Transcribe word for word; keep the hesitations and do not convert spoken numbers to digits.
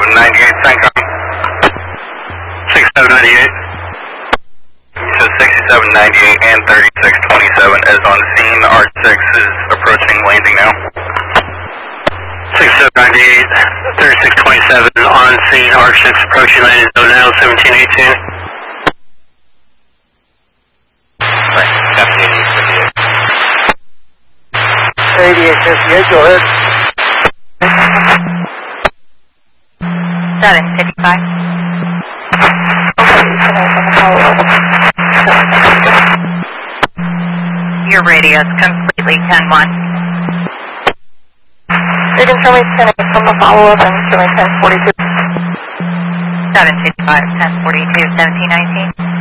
sixty-seven ninety-eight, thank you. sixty-seven ninety-eight. So sixty-seven ninety-eight and thirty-six twenty-seven is on scene. R six is approaching landing now. sixty-seven ninety-eight, thirty-six twenty-seven on scene. R six approaching landing zone now, seventeen eighteen. Right, seventeen fifty-eight. eighty-eight fifty-eight, go ahead. seven fifty-five. Your radio is completely ten one. They can tell me ten from the follow-up and showing ten forty-two. seven fifty-five, ten forty-two, seventeen nineteen.